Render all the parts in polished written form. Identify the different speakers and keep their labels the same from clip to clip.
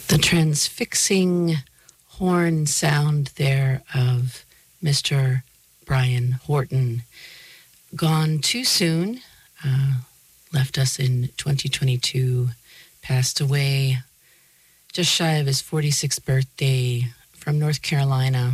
Speaker 1: The transfixing horn sound there of Mr. Brian Horton, gone too soon, left us in 2022, passed away just shy of his 46th birthday from North Carolina.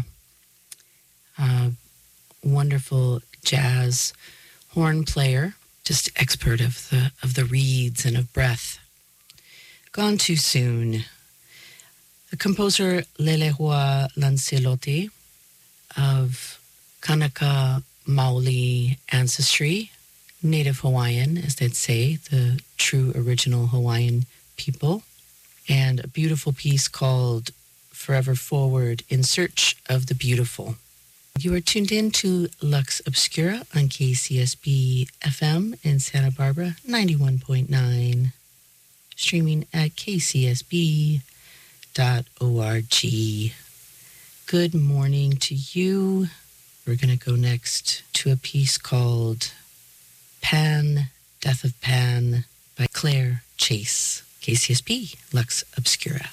Speaker 1: Wonderful jazz horn player, just expert of the reeds and of breath. Gone too soon. The composer Leleua Lancelote of Kanaka Maoli ancestry, native Hawaiian, as they'd say, the true original Hawaiian people, and a beautiful piece called Forever Forward, In Search of the Beautiful. You are tuned in to Lux Obscura on KCSB FM in Santa Barbara, 91.9, streaming at kcsb.org. Good morning to you. We're going to go next to a piece called Pan, Death of Pan by Claire Chase. KCSB, Lux Obscura.